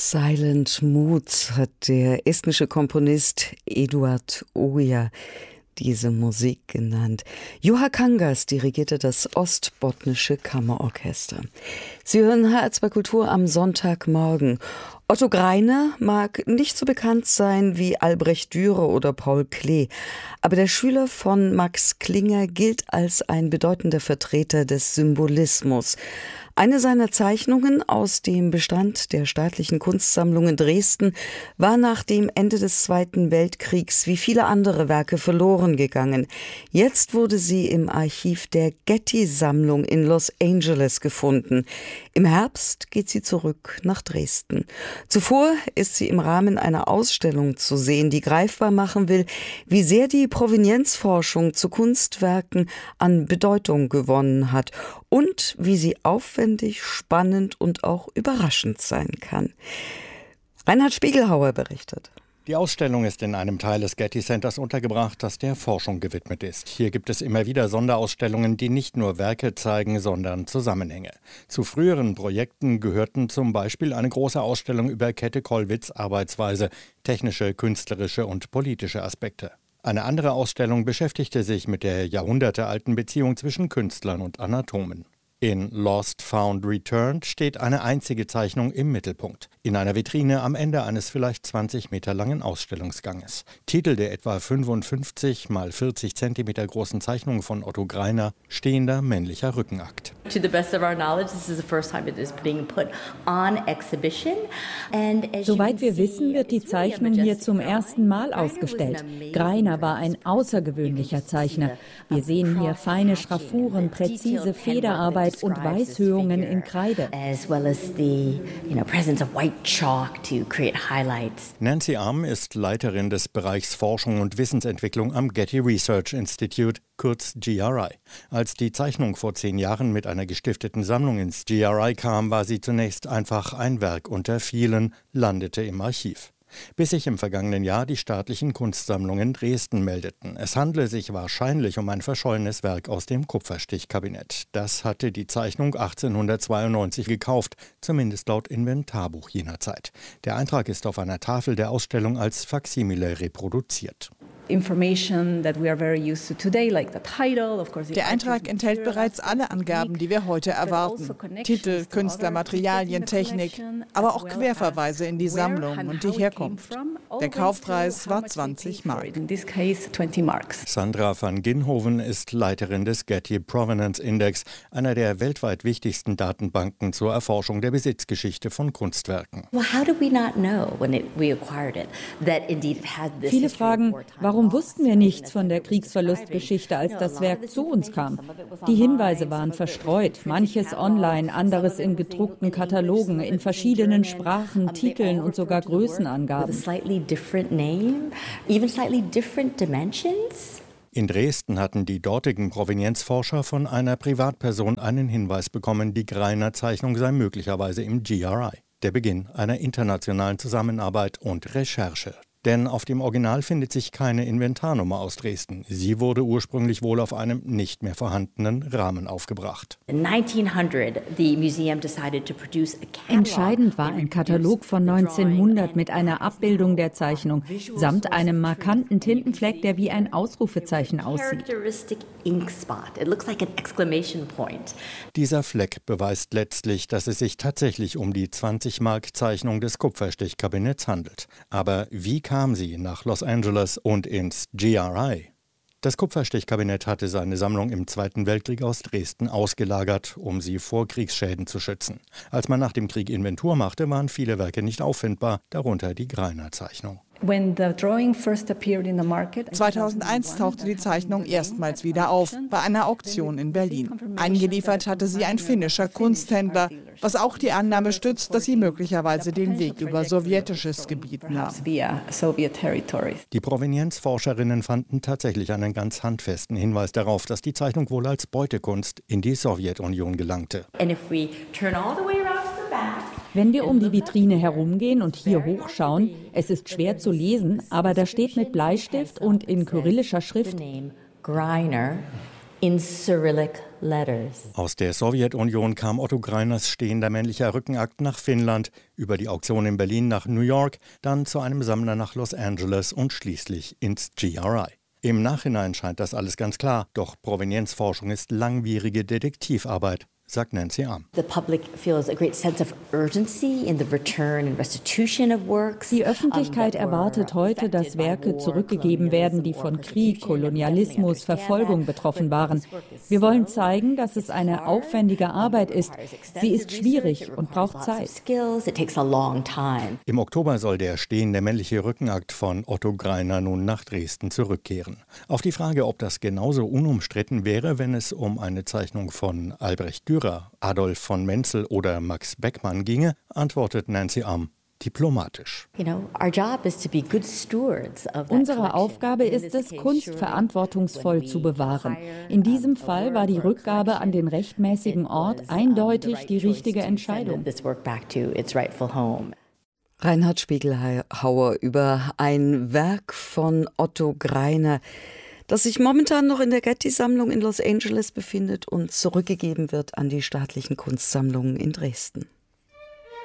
Silent Moods hat der estnische Komponist Eduard Oja diese Musik genannt. Juha Kangas dirigierte das Ostbotnische Kammerorchester. Sie hören HR2 Kultur am Sonntagmorgen. Otto Greiner mag nicht so bekannt sein wie Albrecht Dürer oder Paul Klee, aber der Schüler von Max Klinger gilt als ein bedeutender Vertreter des Symbolismus. Eine seiner Zeichnungen aus dem Bestand der Staatlichen Kunstsammlung in Dresden war nach dem Ende des Zweiten Weltkriegs wie viele andere Werke verloren gegangen. Jetzt wurde sie im Archiv der Getty-Sammlung in Los Angeles gefunden. Im Herbst geht sie zurück nach Dresden. Zuvor ist sie im Rahmen einer Ausstellung zu sehen, die greifbar machen will, wie sehr die Provenienzforschung zu Kunstwerken an Bedeutung gewonnen hat und wie sie aufwendig, spannend und auch überraschend sein kann. Reinhard Spiegelhauer berichtet. Die Ausstellung ist in einem Teil des Getty Centers untergebracht, das der Forschung gewidmet ist. Hier gibt es immer wieder Sonderausstellungen, die nicht nur Werke zeigen, sondern Zusammenhänge. Zu früheren Projekten gehörten zum Beispiel eine große Ausstellung über Käthe Kollwitz' Arbeitsweise, technische, künstlerische und politische Aspekte. Eine andere Ausstellung beschäftigte sich mit der jahrhundertealten Beziehung zwischen Künstlern und Anatomen. In Lost, Found, Returned steht eine einzige Zeichnung im Mittelpunkt. In einer Vitrine am Ende eines vielleicht 20 Meter langen Ausstellungsganges. Titel der etwa 55 mal 40 Zentimeter großen Zeichnung von Otto Greiner, stehender männlicher Rückenakt. To the best of our knowledge, this is the first time it is being put on exhibition. Soweit wir wissen, wird die Zeichnung hier zum ersten Mal ausgestellt. Greiner war ein außergewöhnlicher Zeichner. Wir sehen hier feine Schraffuren, präzise Federarbeit und Weißhöhungen in Kreide. Nancy Arm ist Leiterin des Bereichs Forschung und Wissensentwicklung am Getty Research Institute, kurz GRI. Als die Zeichnung vor 10 Jahren mit einer gestifteten Sammlung ins GRI kam, war sie zunächst einfach ein Werk unter vielen, landete im Archiv. Bis sich im vergangenen Jahr die staatlichen Kunstsammlungen Dresden meldeten. Es handle sich wahrscheinlich um ein verschollenes Werk aus dem Kupferstichkabinett. Das hatte die Zeichnung 1892 gekauft, zumindest laut Inventarbuch jener Zeit. Der Eintrag ist auf einer Tafel der Ausstellung als Faksimile reproduziert. Der Eintrag enthält bereits alle Angaben, die wir heute erwarten. Titel, Künstler, Materialien, Technik, aber auch Querverweise in die Sammlung und die Herkunft. Der Kaufpreis war 20 Mark. Sandra van Ginhoven ist Leiterin des Getty Provenance Index, einer der weltweit wichtigsten Datenbanken zur Erforschung der Besitzgeschichte von Kunstwerken. Viele fragen, warum wussten wir nichts von der Kriegsverlustgeschichte, als das Werk zu uns kam? Die Hinweise waren verstreut, manches online, anderes in gedruckten Katalogen, in verschiedenen Sprachen, Titeln und sogar Größenangaben. In Dresden hatten die dortigen Provenienzforscher von einer Privatperson einen Hinweis bekommen, die Greiner Zeichnung sei möglicherweise im GRI. Der Beginn einer internationalen Zusammenarbeit und Recherche. Denn auf dem Original findet sich keine Inventarnummer aus Dresden. Sie wurde ursprünglich wohl auf einem nicht mehr vorhandenen Rahmen aufgebracht. Entscheidend war ein Katalog von 1900 mit einer Abbildung der Zeichnung samt einem markanten Tintenfleck, der wie ein Ausrufezeichen aussieht. Dieser Fleck beweist letztlich, dass es sich tatsächlich um die 20-Mark-Zeichnung des Kupferstichkabinetts handelt. Aber wie kam sie nach Los Angeles und ins GRI? Das Kupferstichkabinett hatte seine Sammlung im Zweiten Weltkrieg aus Dresden ausgelagert, um sie vor Kriegsschäden zu schützen. Als man nach dem Krieg Inventur machte, waren viele Werke nicht auffindbar, darunter die Greiner Zeichnung. 2001 tauchte die Zeichnung erstmals wieder auf, bei einer Auktion in Berlin. Eingeliefert hatte sie ein finnischer Kunsthändler, was auch die Annahme stützt, dass sie möglicherweise den Weg über sowjetisches Gebiet nahm. Die Provenienzforscherinnen fanden tatsächlich einen ganz handfesten Hinweis darauf, dass die Zeichnung wohl als Beutekunst in die Sowjetunion gelangte. Wenn wir um die Vitrine herumgehen und hier hochschauen, es ist schwer zu lesen, aber da steht mit Bleistift und in kyrillischer Schrift in Cyrillic letters. Aus der Sowjetunion kam Otto Greiners stehender männlicher Rückenakt nach Finnland, über die Auktion in Berlin nach New York, dann zu einem Sammler nach Los Angeles und schließlich ins GRI. Im Nachhinein scheint das alles ganz klar, doch Provenienzforschung ist langwierige Detektivarbeit, sagt Nancy Am. Die Öffentlichkeit erwartet heute, dass Werke zurückgegeben werden, die von Krieg, Kolonialismus, Verfolgung betroffen waren. Wir wollen zeigen, dass es eine aufwendige Arbeit ist. Sie ist schwierig und braucht Zeit. Im Oktober soll der stehende männliche Rückenakt von Otto Greiner nun nach Dresden zurückkehren. Auf die Frage, ob das genauso unumstritten wäre, wenn es um eine Zeichnung von Albrecht Dürer, Adolf von Menzel oder Max Beckmann ginge, antwortet Nancy Am diplomatisch. Unsere Aufgabe ist es, Kunst verantwortungsvoll zu bewahren. In diesem Fall war die Rückgabe an den rechtmäßigen Ort eindeutig die richtige Entscheidung. Reinhard Spiegelhauer über ein Werk von Otto Greiner, das sich momentan noch in der Getty-Sammlung in Los Angeles befindet und zurückgegeben wird an die staatlichen Kunstsammlungen in Dresden.